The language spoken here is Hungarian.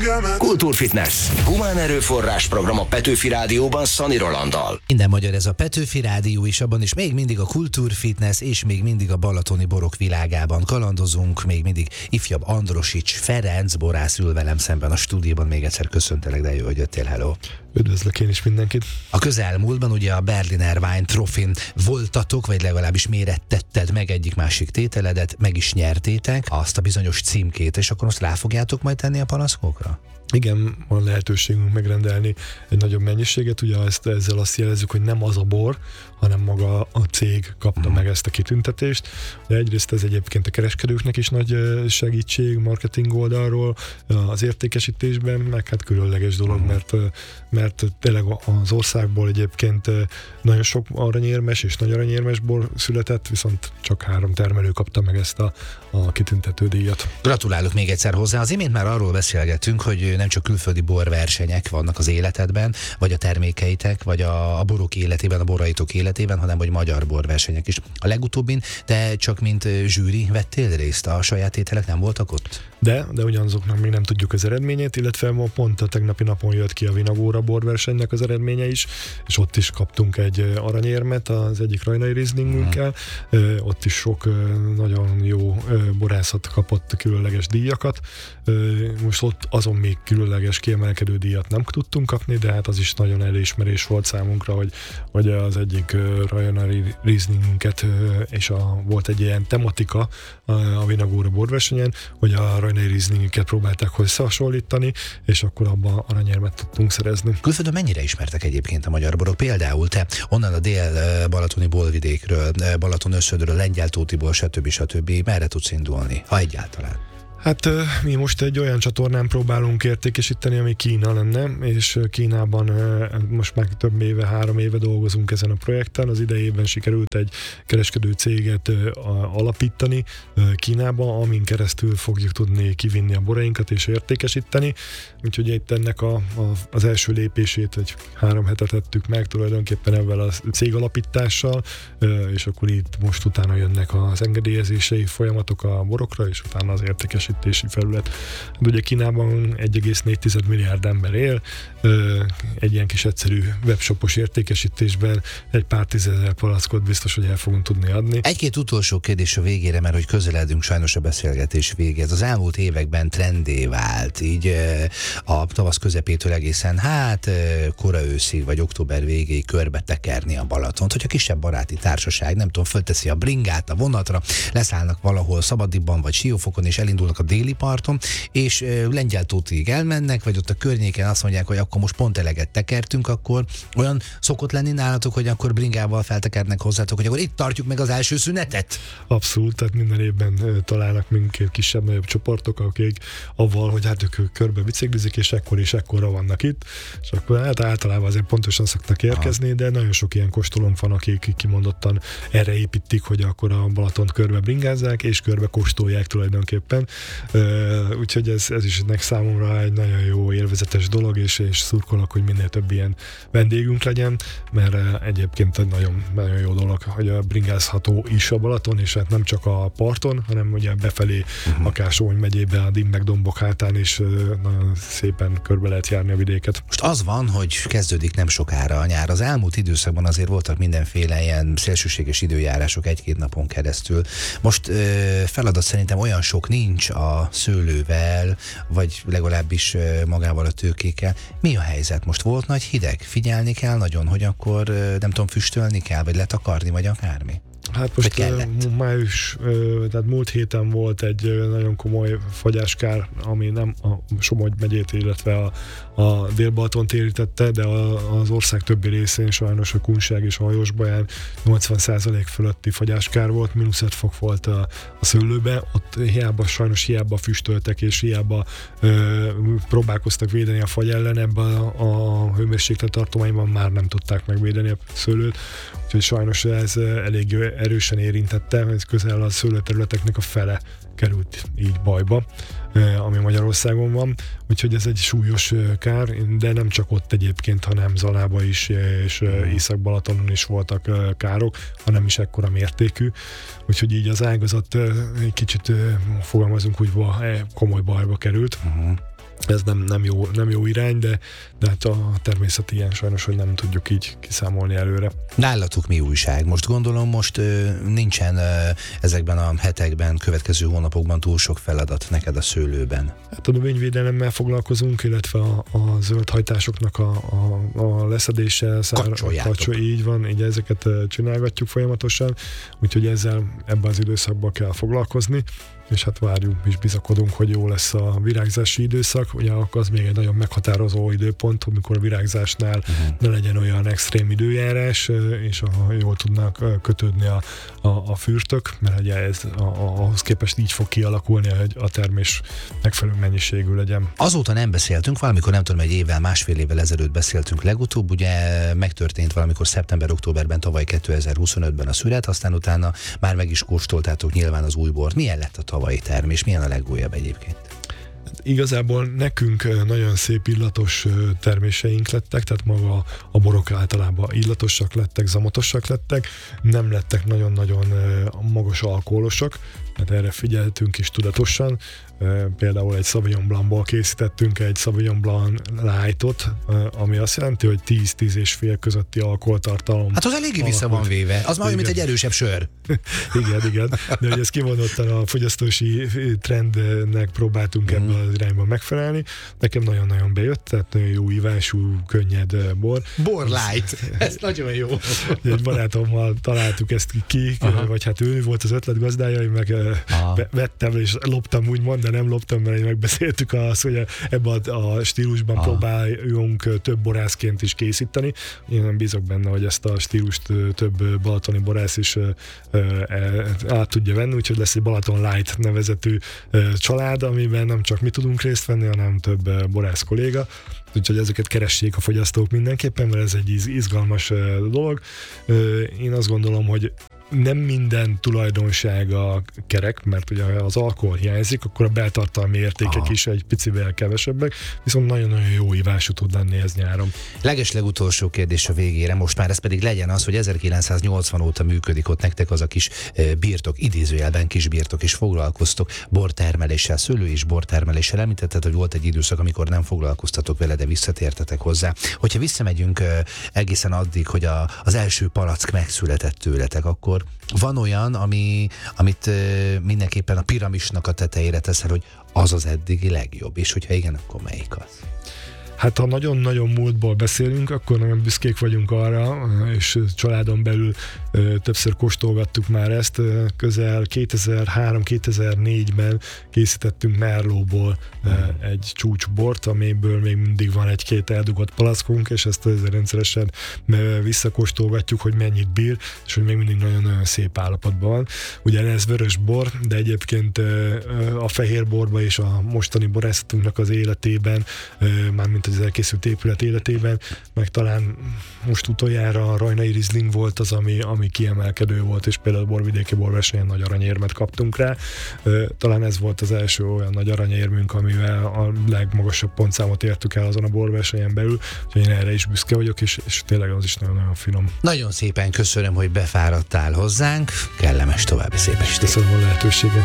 Kultúrfitness. Humán erőforrás program a Petőfi Rádióban Szani Rolanddal. Minden magyar ez a Petőfi Rádió, és abban is még mindig a kultúrfitness, és még mindig a balatoni borok világában kalandozunk, még mindig ifjabb Androsics Ferenc borász ül velem szemben a stúdióban. Még egyszer köszöntelek, de jó, hogy jöttél, hello! Üdvözlök én is mindenkit! A közelmúltban ugye a Berliner Wein Trophy-n voltatok, vagy legalábbis mérettetted meg egyik-másik tételedet, meg is nyertétek azt a bizonyos címkét, és akkor azt rá fogjátok majd tenni a palackokra? Igen, van lehetőségünk megrendelni egy nagyobb mennyiséget, ugye ezzel azt jelezzük, hogy nem az a bor, hanem maga a cég kapta meg ezt a kitüntetést. De egyrészt ez egyébként a kereskedőknek is nagy segítség marketing oldalról, az értékesítésben, meg hát különleges dolog, mert tényleg az országból egyébként nagyon sok aranyérmes és nagy aranyérmes bor született, viszont csak 3 termelő kapta meg ezt a kitüntető díjat. Gratulálok még egyszer hozzá. Az imént már arról beszélgettünk, hogy nem csak külföldi borversenyek vannak az életedben, vagy a termékeitek, vagy a borok életében, a boraitok életében, hanem hogy magyar borversenyek is. A legutóbbin te csak mint zsűri vettél részt, a saját ételek nem voltak ott? De ugyanazoknak még nem tudjuk az eredményét, illetve pont a tegnapi napon jött ki a Vinagóra borversenynek az eredménye is, és ott is kaptunk egy aranyérmet az egyik rajnai Rieslingünkkel. Ott is sok nagyon jó borászat kapott különleges díjakat. Most ott azon még különleges kiemelkedő díjat nem tudtunk kapni, de hát az is nagyon elismerés volt számunkra, hogy az egyik rajnai Rieslingünket, és volt egy ilyen tematika a Vinagóra borversenyen, hogy a rajnai Rieslingünket próbálták összehasonlítani, és akkor abban aranyérmet tudtunk szerezni. Külföldön mennyire ismertek egyébként a magyar borok? Például te onnan a dél-balatoni borvidékről, Balatonössödről, Lengyeltótiból, stb. Merre tudsz indulni, ha egyáltalán? Hát mi most egy olyan csatornán próbálunk értékesíteni, ami Kína lenne, és Kínában most már több éve, 3 éve dolgozunk ezen a projekten. Az idejében sikerült egy kereskedő céget alapítani Kínába, amin keresztül fogjuk tudni kivinni a borainkat és értékesíteni. Úgyhogy itt ennek az első lépését egy 3 hetet tettük meg tulajdonképpen ebben a cég alapítással, és akkor itt most utána jönnek az engedélyezései folyamatok a borokra, és utána az értékesítési felület. De ugye Kínában 1,4 milliárd ember él, egy ilyen kis egyszerű webshopos értékesítésben egy pár tízezer palackot biztos, hogy el fogunk tudni adni. Egy-két utolsó kérdés a végére, mert hogy közeledünk sajnos a beszélgetés végéhez. Az elmúlt években trendé vált, így a tavasz közepétől egészen kora őszig vagy október végéig körbe tekerni a Balatont, hogyha kisebb baráti társaság, nem tudom, fölteszi a bringát a vonatra, leszállnak valahol Szabadibban vagy Siófokon, és elindulnak a déli parton, és Lengyeltótig elmennek, vagy ott a környéken azt mondják, hogy akkor most pont eleget tekertünk, akkor olyan szokott lenni nálatok, hogy akkor bringával feltekernek hozzátok, hogy akkor itt tartjuk meg az első szünetet? Abszolút, tehát minden évben találnak minket kisebb-nagyobb csoportok, akik avval, hogy hát ők körbe biciklizik, és ekkorra vannak itt, és akkor hát általában azért pontosan szoktak érkezni, de nagyon sok ilyen kóstolónk van, akik kimondottan erre építik, hogy akkor a Balatont körbe bringázzák, és körbe kóstolják tulajdonképpen. Úgyhogy ez is ennek számomra egy nagyon jó élvezetes dolog, és szurkolok, hogy minél több ilyen vendégünk legyen, mert egyébként egy nagyon, nagyon jó dolog, hogy a bringázható is a Balaton, és hát nem csak a parton, hanem ugye befelé, akár Somogy megyébe, a Dimbek-dombok hátán is nagyon szépen körbe lehet járni a vidéket. Most az van, hogy kezdődik nem sokára a nyár. Az elmúlt időszakban azért voltak mindenféle ilyen szélsőséges időjárások 1-2 napon keresztül. Most feladat szerintem olyan sok nincs a szőlővel, vagy legalábbis magával a tőkékkel. Mi a helyzet? Most volt nagy hideg? Figyelni kell nagyon, hogy akkor nem tudom, füstölni kell, vagy letakarni, vagy akármi? Hát most tehát múlt héten volt egy nagyon komoly fagyáskár, ami nem a Somogy megyét, illetve a Dél-Balatont érintette, de az ország többi részén sajnos a Kunság és a Hajósbaján 80% fölötti fagyáskár volt, -5 fok volt a szőlőbe, ott hiába füstöltek, és hiába próbálkoztak védeni a fagy ellen, ebben a hőmérséklet tartományban már nem tudták megvédeni a szőlőt, úgyhogy sajnos ez elég erősen érintette, ez közel a szőlőterületeknek a fele került így bajba, ami Magyarországon van, úgyhogy ez egy súlyos kár, de nem csak ott egyébként, hanem Zalában is, és Észak-Balatonon is voltak károk, hanem is ekkora mértékű, úgyhogy így az ágazat egy kicsit fogalmazunk úgy, komoly bajba került. ez nem jó irány, de hát a természet ilyen sajnos, hogy nem tudjuk így kiszámolni előre. Nálatok mi újság? Most gondolom, nincsen ezekben a hetekben, következő hónapokban túl sok feladat neked a szőlőben. Hát a növényvédelemmel foglalkozunk, illetve a zöldhajtásoknak a leszedéssel, így van, így ezeket csinálgatjuk folyamatosan, úgyhogy ebben az időszakban kell foglalkozni, és hát várjuk, és bizakodunk, hogy jó lesz a virágzási időszak. Ugye az még egy nagyon meghatározó időpont, amikor a virágzásnál ne legyen olyan extrém időjárás, és jól tudnak kötődni a fürtök, mert ugye ez ahhoz képest így fog kialakulni, hogy a termés megfelelő mennyiségű legyen. Azóta nem beszéltünk, valamikor nem tudom, egy évvel, másfél évvel ezelőtt beszéltünk legutóbb, ugye megtörtént valamikor szeptember-októberben, tavaly 2025-ben a szület, aztán utána már meg is kóstoltátok nyilván az új bort. Milyen lett a tavalyi termés? Milyen a legújabb egyébként? Igazából nekünk nagyon szép illatos terméseink lettek, tehát maga a borok általában illatosak lettek, zamatosak lettek, nem lettek nagyon-nagyon magas alkoholosak, hát erre figyeltünk is tudatosan. Például egy Sauvignon Blancból készítettünk egy Sauvignon Blanc Lightot, ami azt jelenti, hogy 10-10,5 közötti alkoholtartalom. Hát az eléggé vissza van véve. Az már olyan, mint egy erősebb sör. Igen. De hogy ezt kimondottan a fogyasztósi trendnek próbáltunk ebben az irányban megfelelni. Nekem nagyon-nagyon bejött, tehát nagyon jó ívású, könnyed bor. Bor light. Ez nagyon jó. Egy barátommal találtuk ezt ki, vagy hát ő volt az ötlet gazdája, én meg vettem és loptam, úgymond, de nem loptam, mert megbeszéltük azt, hogy ebben a stílusban próbáljunk több borászként is készíteni. Én nem bízok benne, hogy ezt a stílust több balatoni borász is át tudja venni, úgyhogy lesz egy Balaton Light nevezetű család, amiben nem csak mi tudunk részt venni, hanem több borász kolléga. Úgyhogy ezeket keressék a fogyasztók mindenképpen, mert ez egy izgalmas dolog. Én azt gondolom, hogy nem minden tulajdonsága kerek, mert ugye az alkohol hiányzik, akkor a beltartalmi értékek is egy picivel kevesebbek, viszont nagyon-nagyon jó ívású tud lenni ez nyáron. Legutolsó kérdés a végére, most már ez pedig legyen az, hogy 1980 óta működik ott nektek az a kis birtok, idézőjelben kis birtok, és foglalkoztok bortermeléssel, szőlő és bortermeléssel. Említetted, hogy volt egy időszak, amikor nem foglalkoztatok vele, de visszatértetek hozzá. Hogyha visszamegyünk egészen addig, hogy az első palack megszületett tőletek, akkor van olyan, amit mindenképpen a piramisnak a tetejére teszel, hogy az az eddigi legjobb, és hogyha igen, akkor melyik az? Hát ha nagyon-nagyon múltból beszélünk, akkor nagyon büszkék vagyunk arra, és családon belül többször kóstolgattuk már ezt. Közel 2003-2004-ben készítettünk Merlotból egy csúcsbort, amiből még mindig van egy-két eldugott palackunk, és ezt rendszeresen visszakóstolgatjuk, hogy mennyit bír, és hogy még mindig nagyon-nagyon szép állapotban van. Ugye ez vörös bor, de egyébként a fehér borba és a mostani borászatunknak az életében, mármint az elkészült épület életében, meg talán most utoljára a Rajnai Riesling volt az, ami kiemelkedő volt, és például a borvidéki borversenyen nagy aranyérmet kaptunk rá. Talán ez volt az első olyan nagy aranyérmünk, amivel a legmagasabb pontszámot értük el azon a borversenyen belül, úgyhogy én erre is büszke vagyok, és tényleg az is nagyon-nagyon finom. Nagyon szépen köszönöm, hogy befáradtál hozzánk, kellemes további szép estét. Köszönöm a lehetőséget.